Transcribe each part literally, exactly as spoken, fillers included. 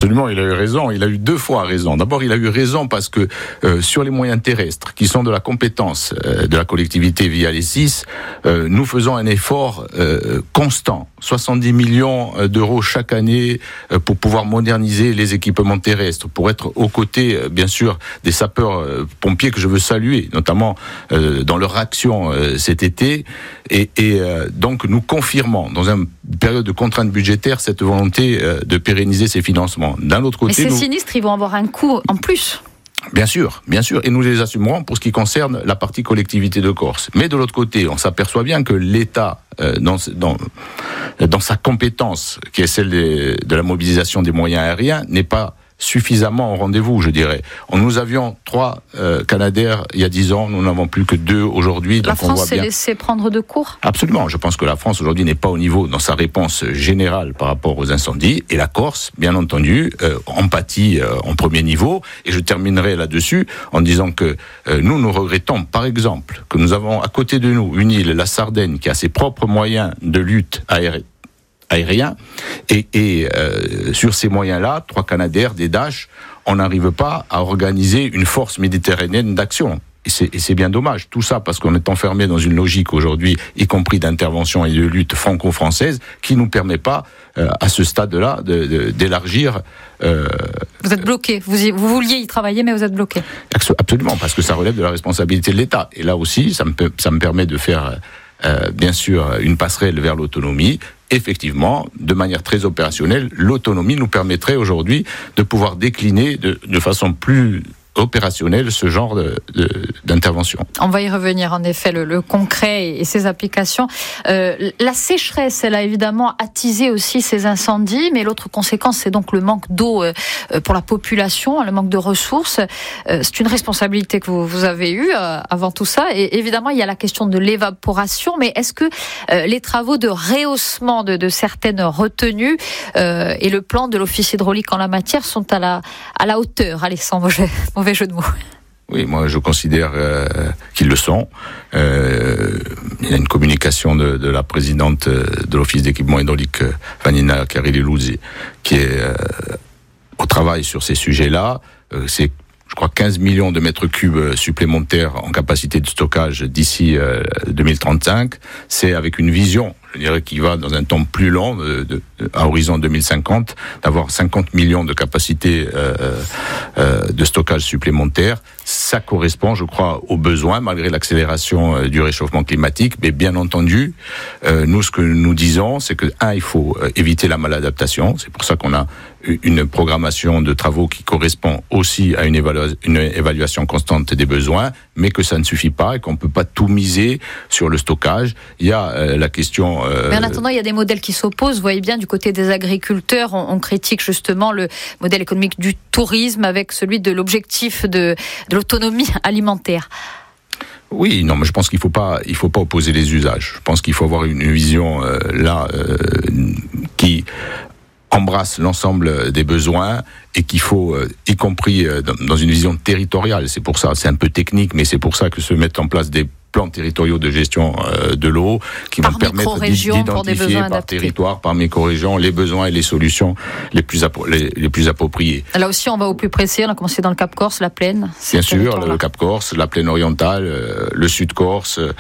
Absolument, il a eu raison. Il a eu deux fois raison. D'abord, il a eu raison parce que euh, sur les moyens terrestres, qui sont de la compétence euh, de la collectivité via les S I S, euh, nous faisons un effort euh, constant, soixante-dix millions d'euros chaque année euh, pour pouvoir moderniser les équipements terrestres, pour être aux côtés, euh, bien sûr, des sapeurs-pompiers euh, que je veux saluer, notamment euh, dans leur action euh, cet été. Et, et euh, donc, nous confirmons, dans une période de contrainte budgétaire, cette volonté euh, de pérenniser ces financements. D'un autre côté, mais ces nous... sinistres, ils vont avoir un coût en plus. Bien sûr, bien sûr, et nous les assumerons pour ce qui concerne la partie collectivité de Corse. Mais de l'autre côté, on s'aperçoit bien que l'État, euh, dans, dans, dans sa compétence, qui est celle de, de la mobilisation des moyens aériens, n'est pas suffisamment au rendez-vous, je dirais. Nous avions trois euh, Canadair il y a dix ans, nous n'avons plus que deux aujourd'hui. La donc France on voit s'est bien... laissée prendre de court ? Absolument. Je pense que la France aujourd'hui n'est pas au niveau dans sa réponse générale par rapport aux incendies. Et la Corse, bien entendu, euh, empathie euh, en premier niveau. Et je terminerai là-dessus en disant que euh, nous, nous regrettons, par exemple, que nous avons à côté de nous une île, la Sardaigne, qui a ses propres moyens de lutte aérienne. aérien, et, et euh, sur ces moyens-là, trois Canadair, des Dash, on n'arrive pas à organiser une force méditerranéenne d'action. Et c'est, et c'est bien dommage. Tout ça parce qu'on est enfermé dans une logique aujourd'hui, y compris d'intervention et de lutte franco-française, qui ne nous permet pas, euh, à ce stade-là, de, de, d'élargir... Euh, vous êtes bloqué. Vous, y, vous vouliez y travailler, mais vous êtes bloqué. Absolument, parce que ça relève de la responsabilité de l'État. Et là aussi, ça me, ça me permet de faire... Euh, bien sûr, une passerelle vers l'autonomie. Effectivement, de manière très opérationnelle, l'autonomie nous permettrait aujourd'hui de pouvoir décliner de, de façon plus opérationnelle ce genre de, de, d'intervention. On va y revenir, en effet, le, le concret et, et ses applications. Euh, la sécheresse, elle a évidemment attisé aussi ces incendies, mais l'autre conséquence, c'est donc le manque d'eau euh, pour la population, le manque de ressources. Euh, c'est une responsabilité que vous, vous avez eue euh, avant tout ça. Et évidemment, il y a la question de l'évaporation, mais est-ce que euh, les travaux de rehaussement de, de certaines retenues euh, et le plan de l'Office hydraulique en la matière sont à la, à la hauteur, Alexandre Vauget? Mauvais jeu de mots. Oui, moi je considère euh, qu'ils le sont. Euh, il y a une communication de, de la présidente de l'Office d'équipement hydraulique, Vanina Carilli-Luzzi, qui est euh, au travail sur ces sujets-là. Euh, c'est, je crois, quinze millions de mètres cubes supplémentaires en capacité de stockage d'ici euh, deux mille trente-cinq. C'est avec une vision, je dirais, qui va dans un temps plus long, de, de, à horizon deux mille cinquante, d'avoir cinquante millions de capacités euh, euh, de stockage supplémentaires. Ça correspond, je crois, aux besoins, malgré l'accélération euh, du réchauffement climatique. Mais bien entendu, euh, nous, ce que nous disons, c'est que, un, il faut euh, éviter la maladaptation. C'est pour ça qu'on a une programmation de travaux qui correspond aussi à une, évalua- une évaluation constante des besoins, mais que ça ne suffit pas et qu'on ne peut pas tout miser sur le stockage. Il y a euh, la question... Euh, mais en attendant, il y a des modèles qui s'opposent. Vous voyez bien, du côté des agriculteurs, on, on critique justement le modèle économique du tourisme avec celui de l'objectif de, de l'autonomie alimentaire. Oui, non, mais je pense qu'il faut pas, il faut pas opposer les usages. Je pense qu'il faut avoir une vision euh, là euh, qui embrasse l'ensemble des besoins et qu'il faut, euh, y compris euh, dans une vision territoriale. C'est pour ça, c'est un peu technique, mais c'est pour ça que se mettent en place des plans territoriaux de gestion euh, de l'eau qui par vont permettre d'identifier par adaptés. territoire, par micro-région, les besoins et les solutions les plus, appro- les, les plus appropriées. Là aussi, on va au plus précis. On a commencé dans le Cap Corse, la plaine. Bien sûr, le Cap Corse, la plaine orientale, euh, le Sud Corse, euh,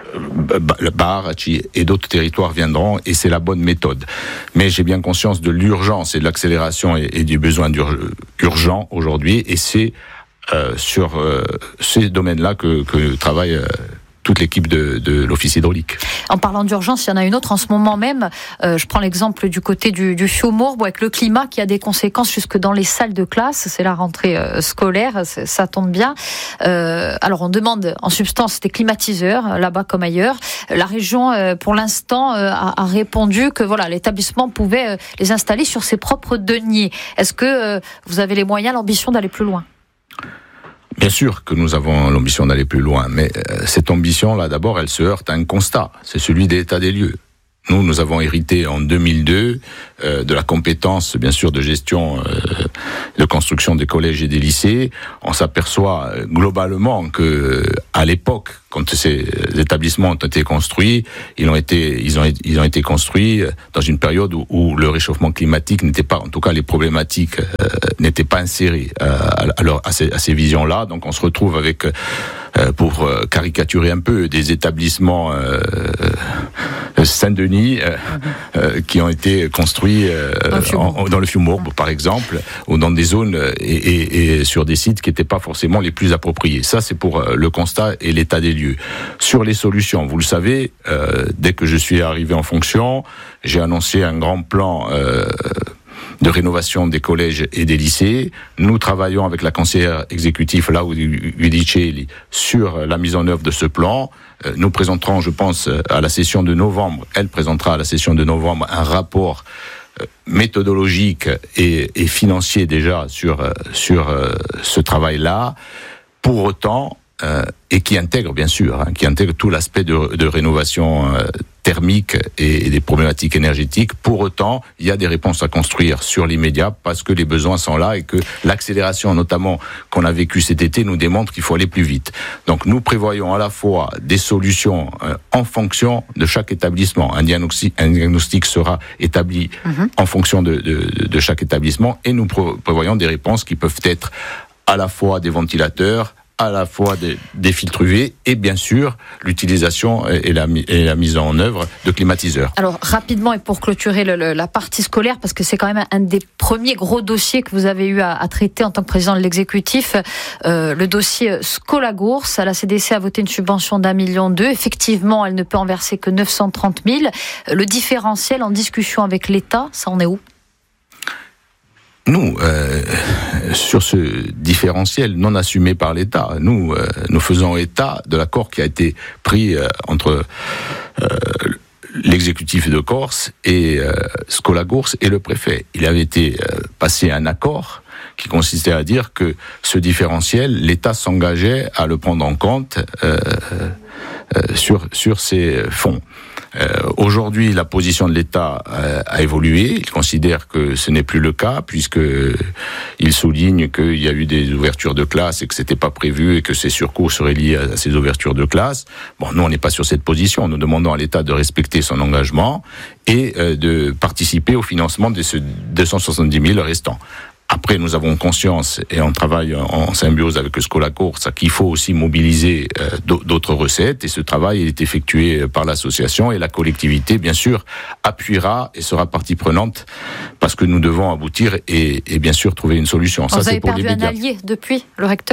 le Bar et d'autres territoires viendront, et c'est la bonne méthode. Mais j'ai bien conscience de l'urgence et de l'accélération et, et du besoin urgent aujourd'hui, et c'est euh, sur euh, ces domaines-là que, que travaille euh, toute l'équipe de, de l'Office hydraulique. En parlant d'urgence, il y en a une autre en ce moment même. Euh, je prends l'exemple du côté du, du Fiaumourbe, avec le climat qui a des conséquences jusque dans les salles de classe. C'est la rentrée euh, scolaire, ça tombe bien. Euh, alors on demande en substance des climatiseurs, là-bas comme ailleurs. La région, euh, pour l'instant, euh, a, a répondu que voilà, l'établissement pouvait euh, les installer sur ses propres deniers. Est-ce que euh, vous avez les moyens, l'ambition d'aller plus loin ? Bien sûr que nous avons l'ambition d'aller plus loin, mais euh, cette ambition-là, d'abord, elle se heurte à un constat, c'est celui de l'état des lieux. Nous, nous avons hérité en deux mille deux euh, de la compétence, bien sûr, de gestion, euh, de construction des collèges et des lycées. On s'aperçoit euh, globalement que, euh, à l'époque, quand ces établissements ont été construits, ils ont été, ils ont, ils ont été construits dans une période où, où le réchauffement climatique n'était pas, en tout cas, les problématiques euh, n'étaient pas insérées euh, à, leur, à, ces, à ces visions-là. Donc, on se retrouve avec, euh, pour euh, caricaturer un peu, des établissements euh, Saint-Denis euh, euh, qui ont été construits euh, dans, dans le Fiumourbe, par exemple, ou dans des zones et, et, et sur des sites qui n'étaient pas forcément les plus appropriés. Ça, c'est pour le constat et l'état des lieux. Sur les solutions, vous le savez, euh, dès que je suis arrivé en fonction, j'ai annoncé un grand plan euh, de rénovation des collèges et des lycées. Nous travaillons avec la conseillère exécutive Laura Guidicelli sur la mise en œuvre de ce plan. Nous présenterons, je pense, à la session de novembre, elle présentera à la session de novembre un rapport méthodologique et, et financier déjà sur, sur ce travail-là. Pour autant, euh, et qui intègre bien sûr, hein, qui intègre tout l'aspect de, de rénovation euh, thermique et, et des problématiques énergétiques. Pour autant, il y a des réponses à construire sur l'immédiat parce que les besoins sont là et que l'accélération, notamment qu'on a vécue cet été, nous démontre qu'il faut aller plus vite. Donc nous prévoyons à la fois des solutions euh, en fonction de chaque établissement. Un diagnostic, un diagnostic sera établi mmh. en fonction de, de, de chaque établissement et nous prévoyons des réponses qui peuvent être à la fois des ventilateurs, à la fois des, des filtres U V et bien sûr l'utilisation et la, et la mise en œuvre de climatiseurs. Alors rapidement et pour clôturer le, le, la partie scolaire, parce que c'est quand même un des premiers gros dossiers que vous avez eu à, à traiter en tant que président de l'exécutif, euh, le dossier Scolagours. La C D C a voté une subvention d'un million deux. Effectivement, elle ne peut en verser que neuf cent trente mille. Le différentiel en discussion avec l'État, ça en est où ? Nous, euh, sur ce différentiel non assumé par l'État, nous, euh, nous faisons état de l'accord qui a été pris euh, entre euh, l'exécutif de Corse et euh, Scolagours et le préfet. Il avait été euh, passé un accord qui consistait à dire que ce différentiel, l'État s'engageait à le prendre en compte euh, euh, sur, sur ses fonds. Euh, aujourd'hui, la position de l'État euh, a évolué. Il considère que ce n'est plus le cas, puisque il souligne qu'il y a eu des ouvertures de classes et que c'était pas prévu et que ces surcoûts seraient liés à ces ouvertures de classes. Bon, nous, on n'est pas sur cette position. Nous demandons à l'État de respecter son engagement et euh, de participer au financement de ces deux cent soixante-dix mille restants. Après, nous avons conscience, et on travaille en symbiose avec le Scolagours, qu'il faut aussi mobiliser euh, d'autres recettes, et ce travail est effectué par l'association, et la collectivité, bien sûr, appuiera et sera partie prenante, parce que nous devons aboutir et, et bien sûr trouver une solution. Ça, Vous avez perdu un allié depuis, le recteur ?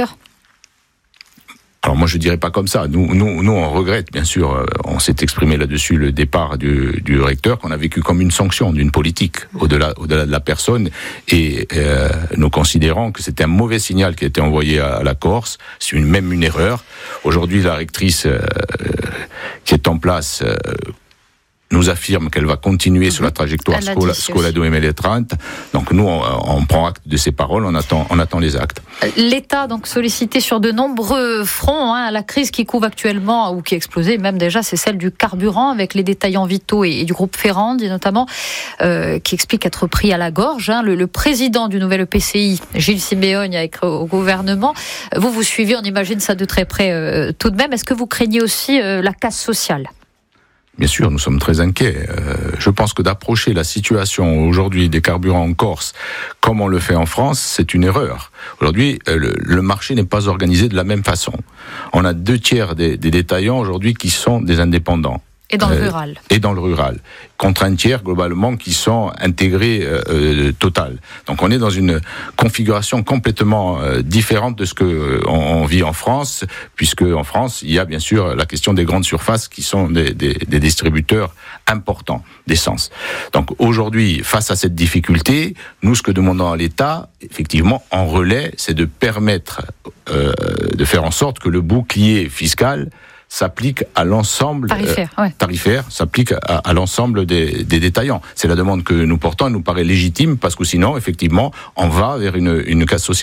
Alors moi je dirais pas comme ça. Nous, nous, nous on regrette bien sûr. On s'est exprimé là-dessus le départ du, du recteur qu'on a vécu comme une sanction d'une politique au-delà, au-delà de la personne. Et euh, nous considérons que c'était un mauvais signal qui a été envoyé à, à la Corse. C'est une même une erreur. Aujourd'hui la rectrice euh, qui est en place. Euh, nous affirme qu'elle va continuer mmh. sur la trajectoire Scola, Scola deux mille trente. Donc nous, on, on prend acte de ces paroles, on attend, on attend les actes. L'État, donc sollicité sur de nombreux fronts, hein, la crise qui couve actuellement, ou qui a explosé même déjà, c'est celle du carburant, avec les détaillants Vito et, et du groupe Ferrandi notamment, euh, qui explique être pris à la gorge. Hein. Le, le président du nouvel E P C I, Gilles Siméogne, a écrit au gouvernement. Vous, vous suivez, on imagine ça de très près euh, tout de même. Est-ce que vous craignez aussi euh, la casse sociale ? Bien sûr, nous sommes très inquiets. Euh, je pense que d'approcher la situation aujourd'hui des carburants en Corse comme on le fait en France, c'est une erreur. Aujourd'hui, euh, le, le marché n'est pas organisé de la même façon. On a deux tiers des, des détaillants aujourd'hui qui sont des indépendants. Et dans le euh, rural. Et dans le rural. Contre un tiers, globalement, qui sont intégrés euh, euh, total. Donc on est dans une configuration complètement euh, différente de ce que euh, on, on vit en France, puisque en France, il y a bien sûr la question des grandes surfaces qui sont des, des, des distributeurs importants d'essence. Donc aujourd'hui, face à cette difficulté, nous, ce que demandons à l'État, effectivement, en relais, c'est de permettre, euh, de faire en sorte que le bouclier fiscal s'applique à l'ensemble tarifaire, euh, ouais. tarifaire s'applique à, à l'ensemble des, des détaillants. C'est la demande que nous portons, elle nous paraît légitime parce que sinon, effectivement, on va vers une, une casse sociale.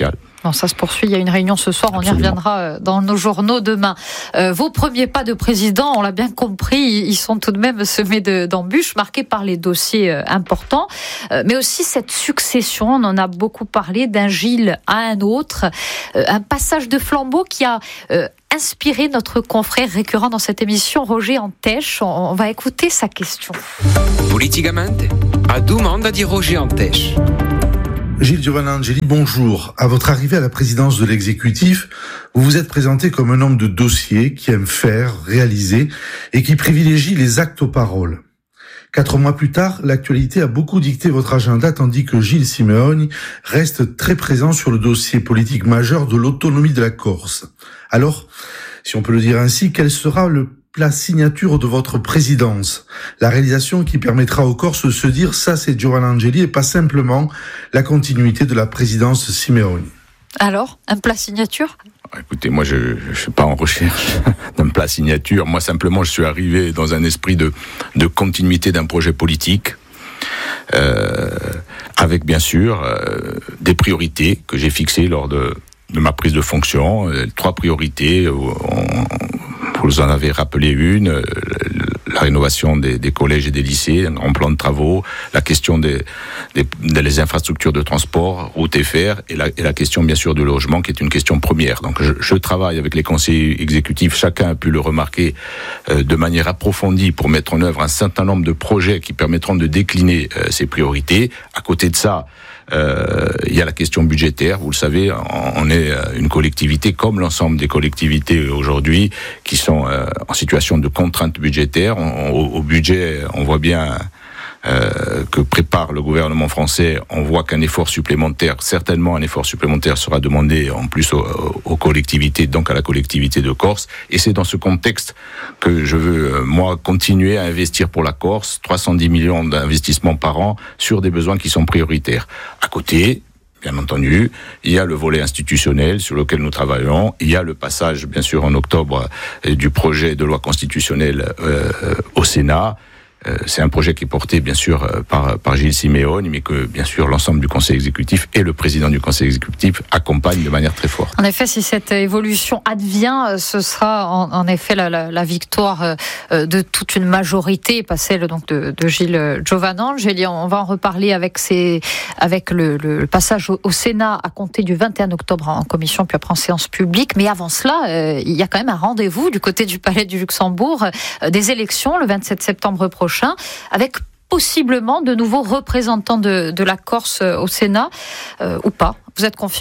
Bon, ça se poursuit, il y a une réunion ce soir, Absolument. On y reviendra dans nos journaux demain. Euh, vos premiers pas de président, on l'a bien compris, ils sont tout de même semés de, d'embûches, marqués par les dossiers euh, importants, euh, mais aussi cette succession, on en a beaucoup parlé, d'un Gilles à un autre, euh, un passage de flambeau qui a euh, inspiré notre confrère récurrent dans cette émission, Roger Antèche. On, on va écouter sa question. Politicamente, a domanda di Roger Antèche. Gilles Giovanangeli, bonjour. À votre arrivée à la présidence de l'exécutif, vous vous êtes présenté comme un homme de dossier qui aime faire, réaliser et qui privilégie les actes aux paroles. Quatre mois plus tard, l'actualité a beaucoup dicté votre agenda tandis que Gilles Simeoni reste très présent sur le dossier politique majeur de l'autonomie de la Corse. Alors, si on peut le dire ainsi, quel sera le la signature de votre présidence, la réalisation qui permettra aux Corses de se dire ça c'est Giovanangeli et pas simplement la continuité de la présidence Simeoni. Alors, un plat signature ? Écoutez, moi je ne suis pas en recherche d'un plat signature. Moi simplement je suis arrivé dans un esprit de, de continuité d'un projet politique, euh, avec bien sûr euh, des priorités que j'ai fixées lors de, de ma prise de fonction. Euh, trois priorités. On, Vous en avez rappelé une, la rénovation des, des collèges et des lycées, un grand plan de travaux, la question des, des, des infrastructures de transport, routes et fer, et la, et la question bien sûr du logement qui est une question première. Donc je, je travaille avec les conseillers exécutifs, chacun a pu le remarquer euh, de manière approfondie pour mettre en œuvre un certain nombre de projets qui permettront de décliner euh, ces priorités. À côté de ça, Euh, il y a la question budgétaire, vous le savez, on est une collectivité comme l'ensemble des collectivités aujourd'hui qui sont euh, en situation de contrainte budgétaire. On, au, au budget, on voit bien euh, que prépare le gouvernement français. On voit qu'un effort supplémentaire, certainement un effort supplémentaire sera demandé en plus aux, aux collectivités, donc à la collectivité de Corse. Et c'est dans ce contexte que je veux, moi, continuer à investir pour la Corse, trois cent dix millions d'investissements par an sur des besoins qui sont prioritaires. À côté, bien entendu, il y a le volet institutionnel sur lequel nous travaillons. Il y a le passage, bien sûr, en octobre, du projet de loi constitutionnelle euh, au Sénat. Euh, c'est un projet qui est porté, bien sûr, euh, par, par Gilles Simeoni, mais que, bien sûr, l'ensemble du Conseil exécutif et le président du Conseil exécutif accompagnent de manière très forte. En effet, si cette évolution advient, ce sera en, en effet la, la, la victoire euh, de toute une majorité, pas celle donc de, de Gilles Giovanangeli. On va en reparler avec, ses, avec le, le passage au, au Sénat à compter du vingt et un octobre en commission, puis après en séance publique. Mais avant cela, euh, il y a quand même un rendez-vous du côté du Palais du Luxembourg, euh, des élections le vingt-sept septembre prochain, avec possiblement de nouveaux représentants de, de la Corse au Sénat, euh, ou pas. Vous êtes confiant ?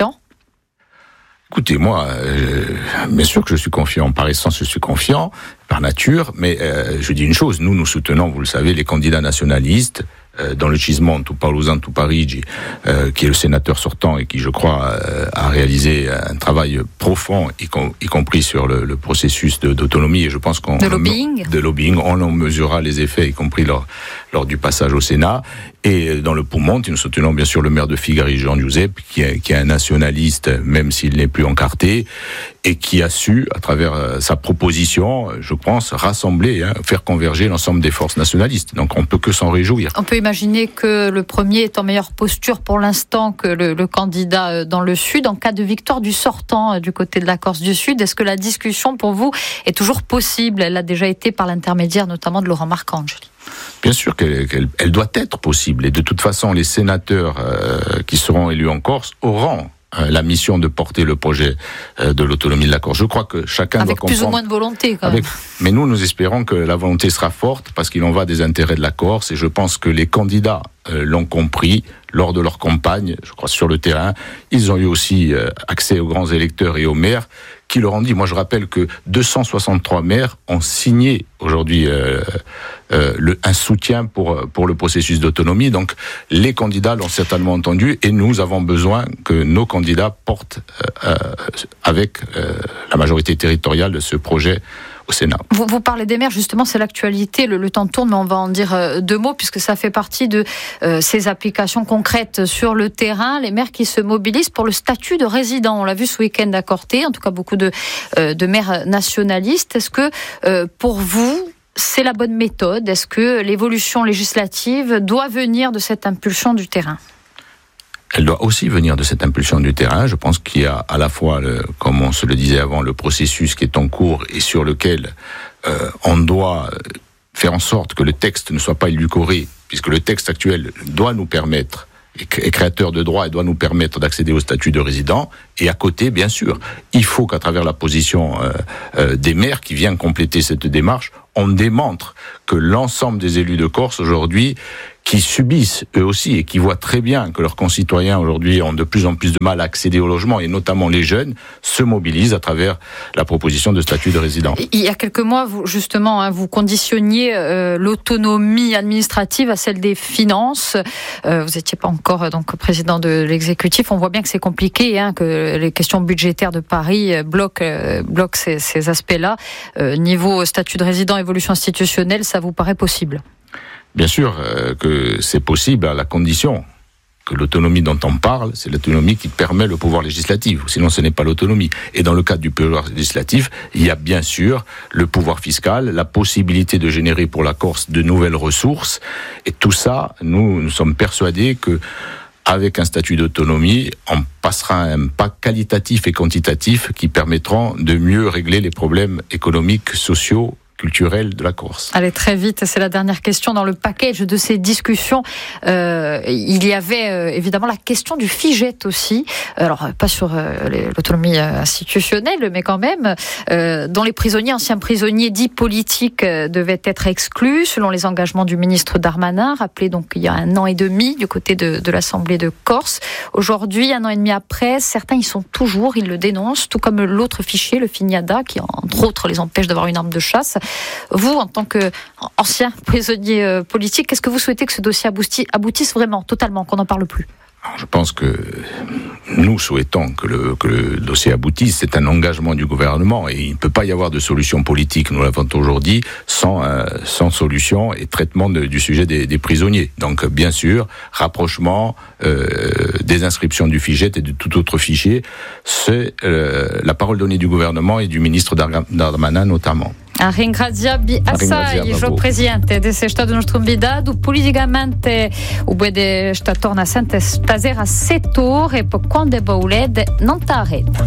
Écoutez, moi, euh, bien sûr que je suis confiant. Par essence, je suis confiant, par nature, mais euh, je dis une chose, nous, nous soutenons, vous le savez, les candidats nationalistes, euh, dans le Cismonte, Paolo Santo Parigi, euh, qui est le sénateur sortant et qui, je crois, euh, a réalisé un travail profond, y, com- y compris sur le, le processus de, d'autonomie, et je pense qu'on... De lobbying. De lobbying, on en mesurera les effets, y compris lors, lors du passage au Sénat. Et dans le Piemonte, nous soutenons bien sûr le maire de Figari, Jean Giuseppe, qui est, qui est un nationaliste, même s'il n'est plus encarté, et qui a su, à travers sa proposition, je pense, rassembler, hein, faire converger l'ensemble des forces nationalistes. Donc on peut que s'en réjouir. On peut imaginer que le premier est en meilleure posture pour l'instant que le, le candidat dans le Sud. En cas de victoire du sortant du côté de la Corse du Sud, est-ce que la discussion pour vous est toujours possible ? Elle a déjà été par l'intermédiaire notamment de Laurent Marcangeli. Bien sûr qu'elle, qu'elle elle doit être possible. Et de toute façon, les sénateurs euh, qui seront élus en Corse auront euh, la mission de porter le projet euh, de l'autonomie de la Corse. Je crois que chacun Avec doit comprendre... plus ou moins de volonté, quand Avec... même. Mais nous, nous espérons que la volonté sera forte parce qu'il en va des intérêts de la Corse. Et je pense que les candidats euh, l'ont compris lors de leur campagne, je crois, sur le terrain. Ils ont eu aussi euh, accès aux grands électeurs et aux maires qui leur ont dit, moi je rappelle que deux cent soixante-trois maires ont signé aujourd'hui euh, euh, le, un soutien pour, pour le processus d'autonomie. Donc les candidats l'ont certainement entendu et nous avons besoin que nos candidats portent euh, euh, avec euh, la majorité territoriale de ce projet au Sénat. Vous, vous parlez des maires, justement, c'est l'actualité, le, le temps tourne, mais on va en dire euh, deux mots, puisque ça fait partie de euh, ces applications concrètes sur le terrain, les maires qui se mobilisent pour le statut de résident. On l'a vu ce week-end à Corté, en tout cas beaucoup de, euh, de maires nationalistes. Est-ce que, euh, pour vous, c'est la bonne méthode ? Est-ce que l'évolution législative doit venir de cette impulsion du terrain ? elle doit aussi venir de cette impulsion du terrain. Je pense qu'il y a à la fois, le, comme on se le disait avant, le processus qui est en cours et sur lequel euh, on doit faire en sorte que le texte ne soit pas édulcoré, puisque le texte actuel doit nous permettre, est créateur de droit et doit nous permettre d'accéder au statut de résident. Et à côté, bien sûr, il faut qu'à travers la position euh, euh, des maires qui vient compléter cette démarche, on démontre que l'ensemble des élus de Corse aujourd'hui, qui subissent eux aussi et qui voient très bien que leurs concitoyens aujourd'hui ont de plus en plus de mal à accéder au logement, et notamment les jeunes, se mobilisent à travers la proposition de statut de résident. Il y a quelques mois, vous, justement, hein, vous conditionniez euh, l'autonomie administrative à celle des finances. Euh, vous n'étiez pas encore donc président de l'exécutif. On voit bien que c'est compliqué, hein, que les questions budgétaires de Paris bloquent, euh, bloquent ces, ces aspects-là. Euh, niveau statut de résident, évolution institutionnelle, ça vous paraît possible ? Bien sûr euh, que c'est possible à la condition que l'autonomie dont on parle, c'est l'autonomie qui permet le pouvoir législatif. Sinon, ce n'est pas l'autonomie. Et dans le cadre du pouvoir législatif, il y a bien sûr le pouvoir fiscal, la possibilité de générer pour la Corse de nouvelles ressources. Et tout ça, nous, nous sommes persuadés que avec un statut d'autonomie, on passera à un pas qualitatif et quantitatif qui permettront de mieux régler les problèmes économiques, sociaux, culturelle de la Corse. Allez, très vite, c'est la dernière question. Dans le package de ces discussions, euh, il y avait euh, évidemment la question du FIGET aussi. Alors, pas sur euh, l'autonomie institutionnelle, mais quand même, euh, dont les prisonniers, anciens prisonniers dits politiques, euh, devaient être exclus, selon les engagements du ministre Darmanin, rappelé donc il y a un an et demi du côté de, de l'Assemblée de Corse. Aujourd'hui, un an et demi après, certains y sont toujours, ils le dénoncent, tout comme l'autre fichier, le FINIADA, qui entre autres les empêche d'avoir une arme de chasse. Vous, en tant qu'ancien prisonnier euh, politique, qu'est-ce que vous souhaitez que ce dossier aboutisse, aboutisse vraiment, totalement, qu'on n'en parle plus ? Alors, je pense que nous souhaitons que le, que le dossier aboutisse. C'est un engagement du gouvernement et il ne peut pas y avoir de solution politique, nous l'avons aujourd'hui, sans, euh, sans solution et traitement de, du sujet des, des prisonniers. Donc, bien sûr, rapprochement euh, des inscriptions du FIGET et de tout autre fichier, c'est euh, la parole donnée du gouvernement et du ministre Darmanin notamment. A ringraziarvi assai, il presidente desse Estado nostro convidado, politicamente o bude sta torna sempre stasera a sette ore e poi quando è bauled non t'arrête.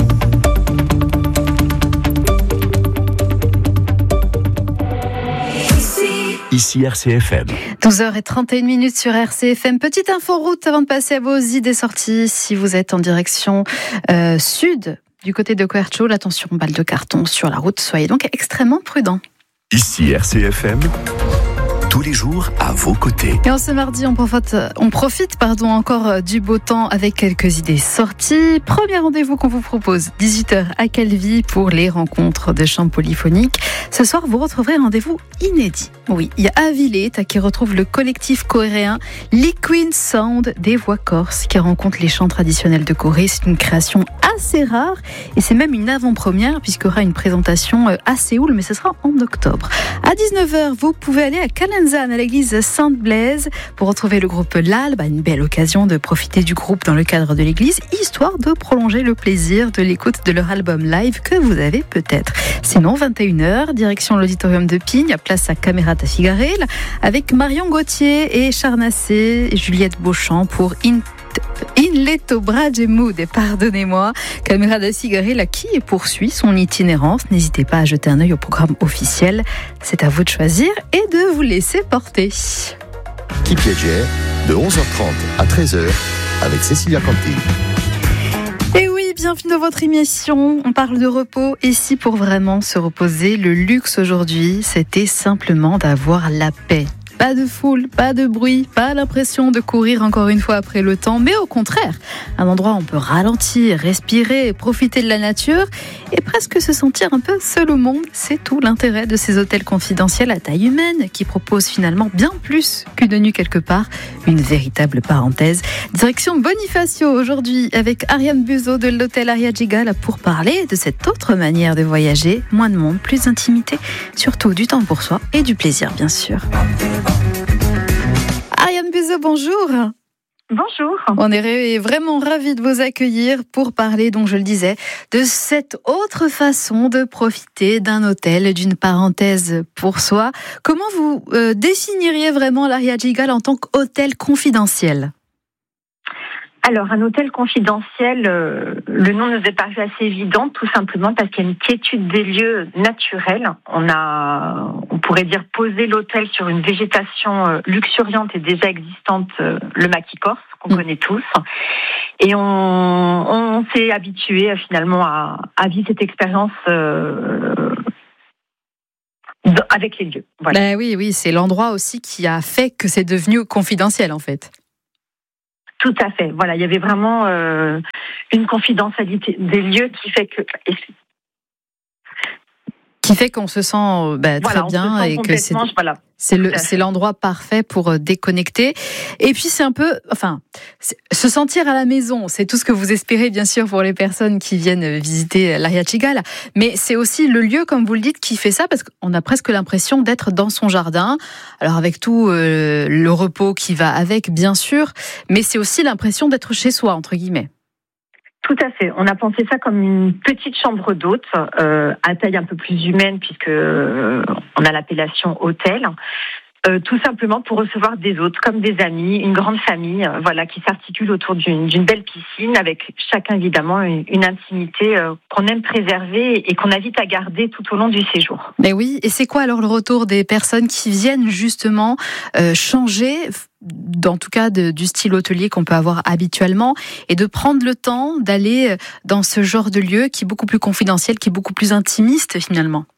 Ici R C F M. douze heures trente et une minutes sur R C F M. Petite info route avant de passer à vos idées sorties. Si vous êtes en direction euh, sud, du côté de Quercho, attention, balle de carton sur la route. Soyez donc extrêmement prudents. Ici R C F M, tous les jours à vos côtés. Et en ce mardi, on profite, on profite pardon, encore du beau temps avec quelques idées sorties. Premier rendez-vous qu'on vous propose, dix-huit heures à Calvi pour les rencontres de chant polyphonique. Ce soir, vous retrouverez un rendez-vous inédit. Oui, il y a Avileta qui retrouve le collectif coréen Liquid Sound des voix corses qui rencontre les chants traditionnels de Corée. C'est une création assez rare et c'est même une avant-première puisqu'il y aura une présentation à Séoul, mais ce sera en octobre. À dix-neuf heures, vous pouvez aller à Calenzane, à l'église Sainte-Blaise, pour retrouver le groupe L'Albe. Une belle occasion de profiter du groupe dans le cadre de l'église, histoire de prolonger le plaisir de l'écoute de leur album live que vous avez peut-être. Sinon, vingt et une heures, direction l'auditorium de Pigne, à place à Camerata Figarel, avec Marion Gauthier et Charnassé et Juliette Beauchamp pour In In Leto Bragemoud, pardonnez-moi, Camerata Figarel qui poursuit son itinérance. N'hésitez pas à jeter un œil au programme officiel. C'est à vous de choisir et de vous laisser porter. Qui piégait de onze heures trente à treize heures avec Cécilia Canty. Et oui, bienvenue dans votre émission. On parle de repos. Et si pour vraiment se reposer, le luxe aujourd'hui, c'était simplement d'avoir la paix. Pas de foule, pas de bruit, pas l'impression de courir encore une fois après le temps, mais au contraire, un endroit où on peut ralentir, respirer, profiter de la nature et presque se sentir un peu seul au monde. C'est tout l'intérêt de ces hôtels confidentiels à taille humaine qui proposent finalement bien plus qu'une nuit quelque part, une véritable parenthèse. Direction Bonifacio aujourd'hui avec Ariane Buzo de l'hôtel Ariagiga là pour parler de cette autre manière de voyager, moins de monde, plus d'intimité, surtout du temps pour soi et du plaisir bien sûr. Ariane Buzo, bonjour. Bonjour. On est vraiment ravis de vous accueillir pour parler, donc je le disais, de cette autre façon de profiter d'un hôtel, d'une parenthèse pour soi. Comment vous euh, définiriez vraiment l'Ariagiga en tant qu'hôtel confidentiel ? Alors, un hôtel confidentiel, euh, le nom nous est paru assez évident, tout simplement parce qu'il y a une quiétude des lieux naturels. On a, on pourrait dire, posé l'hôtel sur une végétation euh, luxuriante et déjà existante, euh, le maquis corse, qu'on mmh. connaît tous. Et on, on s'est habitué euh, finalement à, à vivre cette expérience euh, avec les lieux. Voilà. Ben oui, oui, c'est l'endroit aussi qui a fait que c'est devenu confidentiel, en fait. Tout à fait. Voilà, il y avait vraiment euh, une confidentialité des lieux qui fait que qui fait qu'on se sent bah, voilà, très bien et que c'est voilà. c'est le c'est l'endroit parfait pour déconnecter. Et puis c'est un peu, enfin, se sentir à la maison, c'est tout ce que vous espérez bien sûr pour les personnes qui viennent visiter l'Aria Cigala, mais c'est aussi le lieu, comme vous le dites, qui fait ça, parce qu'on a presque l'impression d'être dans son jardin. Alors avec tout euh, le repos qui va avec, bien sûr, mais c'est aussi l'impression d'être chez soi, entre guillemets. Tout à fait. On a pensé ça comme une petite chambre d'hôte, euh, à taille un peu plus humaine, puisque euh, on a l'appellation hôtel. Euh, tout simplement pour recevoir des hôtes, comme des amis, une grande famille, euh, voilà, qui s'articule autour d'une, d'une belle piscine, avec chacun évidemment une, une intimité euh, qu'on aime préserver et qu'on invite à garder tout au long du séjour. Mais oui, et c'est quoi alors le retour des personnes qui viennent justement euh, changer, en tout cas de, du style hôtelier qu'on peut avoir habituellement, et de prendre le temps d'aller dans ce genre de lieu qui est beaucoup plus confidentiel, qui est beaucoup plus intimiste finalement?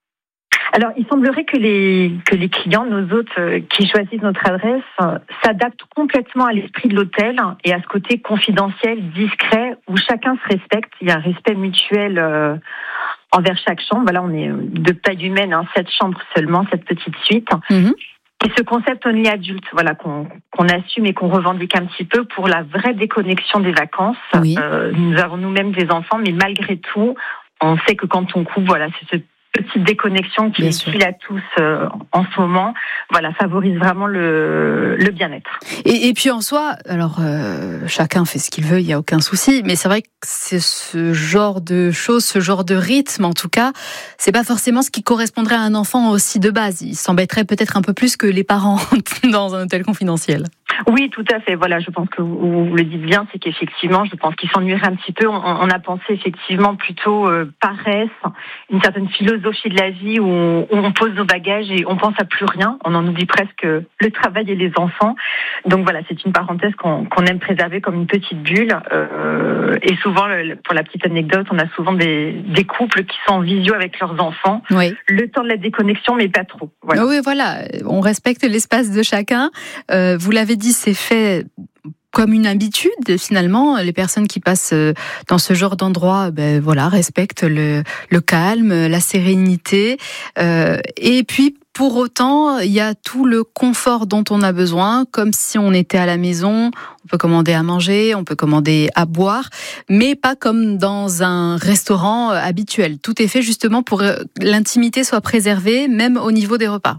Alors, il semblerait que les que les clients, nos hôtes euh, qui choisissent notre adresse, euh, s'adaptent complètement à l'esprit de l'hôtel et à ce côté confidentiel, discret, où chacun se respecte. Il y a un respect mutuel euh, envers chaque chambre. Voilà, on est de taille humaine, hein, sept chambres seulement, cette petite suite. Mm-hmm. Et ce concept only adulte, voilà, qu'on, qu'on assume et qu'on revendique un petit peu pour la vraie déconnexion des vacances. Oui. Euh, nous avons nous-mêmes des enfants, mais malgré tout, on sait que quand on coupe, voilà, c'est ce petite déconnexion qui est utile à tous euh, en ce moment, voilà, favorise vraiment le, le bien-être. Et, et puis en soi, alors euh, chacun fait ce qu'il veut, il n'y a aucun souci, mais c'est vrai que c'est ce genre de choses, ce genre de rythme, en tout cas, c'est pas forcément ce qui correspondrait à un enfant aussi de base. Il s'embêterait peut-être un peu plus que les parents dans un hôtel confidentiel. Oui, tout à fait. Voilà, je pense que vous, vous le dites bien, c'est qu'effectivement, je pense qu'il s'ennuierait un petit peu. On, on a pensé effectivement plutôt euh, paresse, une certaine philosophie de la vie où on, où on pose nos bagages et on pense à plus rien. On en oublie presque le travail et les enfants. Donc voilà, c'est une parenthèse qu'on, qu'on aime préserver comme une petite bulle. Euh, et souvent, le, pour la petite anecdote, on a souvent des, des couples qui sont en visio avec leurs enfants. Oui. Le temps de la déconnexion, mais pas trop. Voilà. Oui, voilà. On respecte l'espace de chacun. Euh, vous l'avez dit, c'est fait comme une habitude. Finalement, les personnes qui passent dans ce genre d'endroit, ben voilà, respectent le, le calme, la sérénité. Euh, et puis, pour autant, il y a tout le confort dont on a besoin, comme si on était à la maison. On peut commander à manger, on peut commander à boire, mais pas comme dans un restaurant habituel. Tout est fait justement pour que l'intimité soit préservée, même au niveau des repas.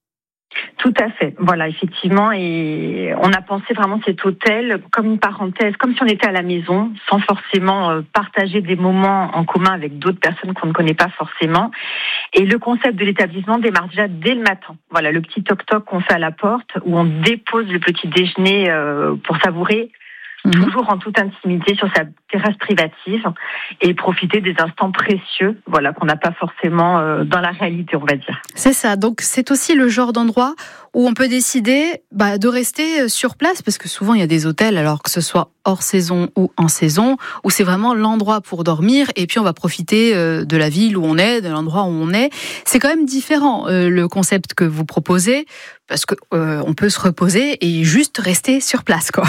Tout à fait, voilà, effectivement, et on a pensé vraiment cet hôtel comme une parenthèse, comme si on était à la maison, sans forcément partager des moments en commun avec d'autres personnes qu'on ne connaît pas forcément. Et le concept de l'établissement démarre déjà dès le matin. Voilà, le petit toc-toc qu'on fait à la porte, où on dépose le petit déjeuner pour savourer, mmh. toujours en toute intimité sur sa terrasse privative et profiter des instants précieux, voilà, qu'on n'a pas forcément euh, dans la réalité, on va dire. C'est ça. Donc c'est aussi le genre d'endroit où on peut décider bah, de rester sur place, parce que souvent il y a des hôtels, alors que ce soit hors saison ou en saison, où c'est vraiment l'endroit pour dormir et puis on va profiter euh, de la ville où on est, de l'endroit où on est. C'est quand même différent euh, le concept que vous proposez, parce que euh, on peut se reposer et juste rester sur place, quoi.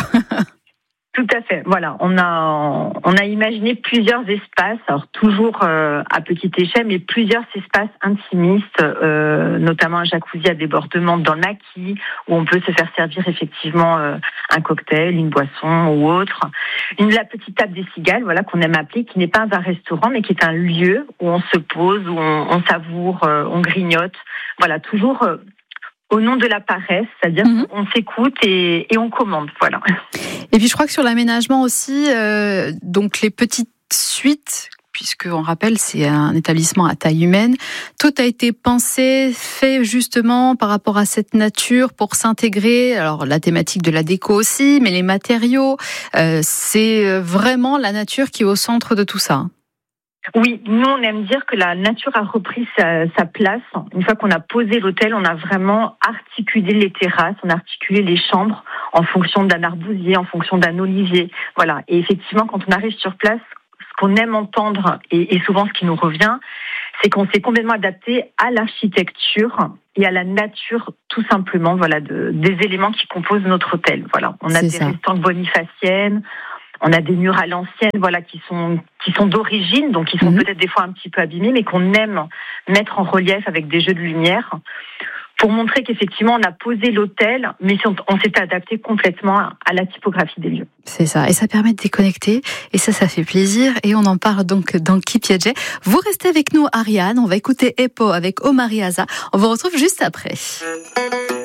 Tout à fait. Voilà, on a on a imaginé plusieurs espaces, alors toujours euh, à petite échelle, mais plusieurs espaces intimistes, euh, notamment un jacuzzi à débordement dans le maquis, où on peut se faire servir effectivement euh, un cocktail, une boisson ou autre. Une la petite table des cigales, voilà, qu'on aime appeler, qui n'est pas un restaurant, mais qui est un lieu où on se pose, où on, on savoure, euh, on grignote. Voilà, toujours. Euh, Au nom de la paresse, c'est-à-dire mmh. qu'on s'écoute et, et on commande, voilà. Et puis je crois que sur l'aménagement aussi, euh, donc les petites suites, puisque on rappelle, c'est un établissement à taille humaine. Tout a été pensé, fait justement par rapport à cette nature pour s'intégrer. Alors la thématique de la déco aussi, mais les matériaux, euh, c'est vraiment la nature qui est au centre de tout ça. Oui, nous on aime dire que la nature a repris sa, sa place. Une fois qu'on a posé l'hôtel, on a vraiment articulé les terrasses, on a articulé les chambres en fonction d'un arbousier, en fonction d'un olivier. Voilà. Et effectivement, quand on arrive sur place, ce qu'on aime entendre et, et souvent ce qui nous revient, c'est qu'on s'est complètement adapté à l'architecture et à la nature, tout simplement, voilà, de, des éléments qui composent notre hôtel. Voilà. On a C'est des ça. restantes bonifaciennes. On a des murs à l'ancienne, voilà, qui sont qui sont d'origine, donc qui sont mmh. peut-être des fois un petit peu abîmés, mais qu'on aime mettre en relief avec des jeux de lumière, pour montrer qu'effectivement on a posé l'hôtel, mais on, on s'est adapté complètement à la typographie des lieux. C'est ça, et ça permet de déconnecter, et ça, ça fait plaisir, et on en parle donc dans Qui Piaget. Vous restez avec nous, Ariane, on va écouter Epo avec Omar Yaza. On vous retrouve juste après.